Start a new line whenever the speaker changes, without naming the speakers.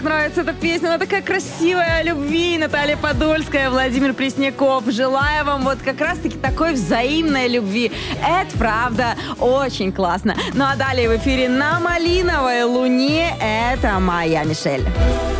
Нравится эта песня, она такая красивая, о любви. Наталья Подольская, Владимир Пресняков. Желаю вам вот как раз-таки такой взаимной любви. Это правда очень классно. Ну а далее в эфире «На малиновой луне» это моя Мишель.